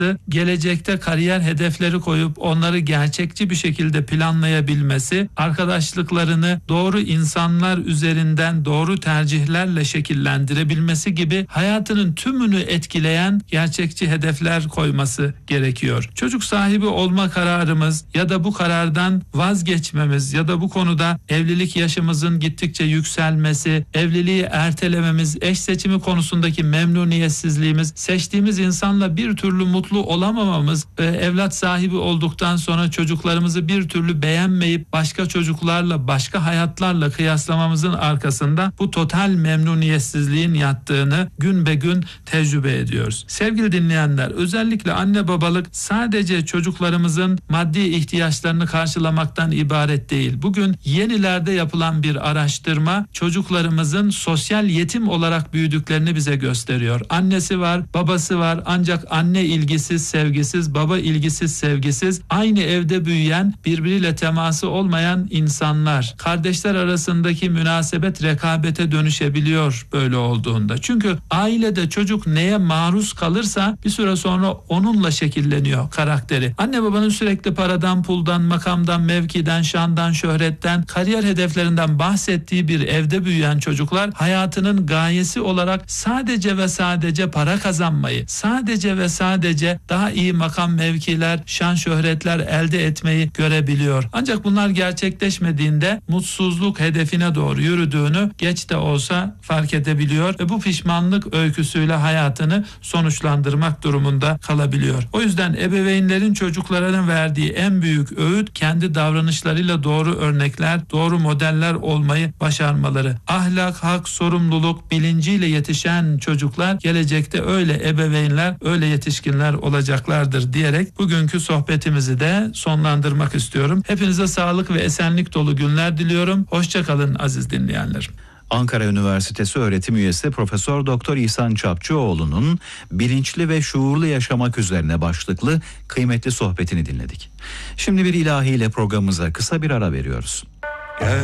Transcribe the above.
gelecekte kariyer hedefleri koyup onları gerçekçi bir şekilde planlayabilmesi, arkadaşlıklarını doğru insanlar üzerinden doğru tercihlerle şekillendirebilmesi gibi hayatının tümünü etkileyen gerçekçi hedefler koyması gerekiyor. Çocuk sahibi olma kararımız ya da bu karardan vazgeçmemiz ya da bu konuda evlilik yaşımızın gittikçe yükselmesi, evliliği ertelememiz, eş seçimi konusundaki memnuniyetsizliğimiz, seçtiğimiz insanla bir türlü mutlu olamamamız, evlat sahibi olduktan sonra çocuklarımızı bir türlü beğenmeyip başka çocuklarla, başka hayatlarla kıyaslamamızın arkasında bu total memnuniyetsizliğin yattığını gün be gün tecrübe ediyoruz. Sevgili dinleyenler, özellikle anne babalık sadece çocuklarımızın maddi ihtiyaçlarını karşılamaktan ibaret değil. Bugün yenilerde yapılan bir araştırma çocuklarımızın sosyal yetim olarak büyüdüklerini bize gösteriyor. Annesi var, babası var, ancak anne ilgisiz, sevgisiz, baba ilgisiz, sevgisiz, aynı evde büyüyen, birbiriyle teması olmayan insanlar. Kardeşler arasındaki münasebet rekabete dönüşebiliyor böyle olduğunda. Çünkü ailede çocuk neye maruz kalırsa bir süre sonra onunla şekilleniyor karakteri. Anne babanın sürekli paradan, puldan, makamdan, mevkiden, şandan, şöhretten, kariyer hedeflerinden bahsettiği bir evde büyüyen çocuklar hayatının gayesi olarak sadece ve sadece para kazanmayı, sadece ve sadece daha iyi makam, mevkiler, şan, şöhretler elde etmeyi görebiliyor. Ancak bunlar gerçekleşmediğinde mutsuzluk hedefine doğru yürüdüğünü geç de olsa fark edebiliyor ve bu pişmanlık öyküsüyle hayatını sonuçlandırmak durumunda kalabiliyor. O yüzden ebeveynlerin çocuklarına verdiği en büyük öğüt kendi davranışlarıyla doğru örnekler, doğru modeller olmayı başarmaları. Ahlak, hak, sorumluluk bilinciyle yetişen çocuklar gelecekte öyle ebeveynler, öyle yetişkinler olacaklardır diyerek bugünkü sohbetimizi de sonlandırmak istiyorum. Hepinize sağlık ve esenlik dolu günler diliyorum. Hoşça kalın aziz dinleyenlerim. Ankara Üniversitesi öğretim üyesi Profesör Doktor İhsan Çapçıoğlu'nun bilinçli ve şuurlu yaşamak üzerine başlıklı kıymetli sohbetini dinledik. Şimdi bir ilahiyle programımıza kısa bir ara veriyoruz.